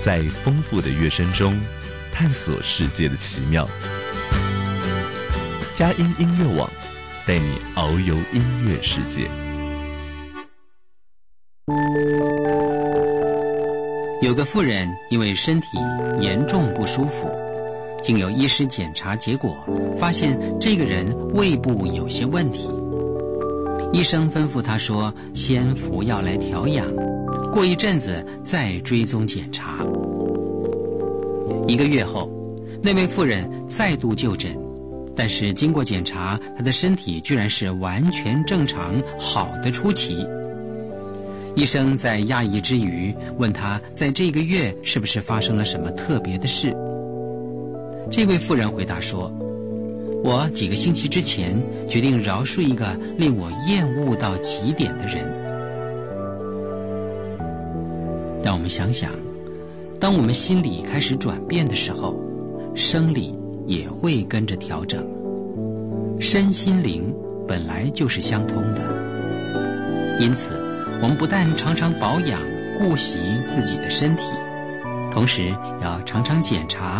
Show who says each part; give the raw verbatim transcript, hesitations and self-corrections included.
Speaker 1: 在丰富的乐声中探索世界的奇妙。佳音音乐网带你遨游音乐世界。
Speaker 2: 有个妇人因为身体严重不舒服，经由医师检查，结果发现这个人胃部有些问题。医生吩咐他说，先服药来调养，过一阵子再追踪检查。一个月后，那位妇人再度就诊，但是经过检查，她的身体居然是完全正常，好的出奇。医生在讶异之余，问他在这个月是不是发生了什么特别的事。这位妇人回答说，我几个星期之前决定饶恕一个令我厌恶到极点的人。让我们想想，当我们心里开始转变的时候，生理也会跟着调整。身心灵本来就是相通的，因此我们不但常常保养顾惜自己的身体，同时要常常检查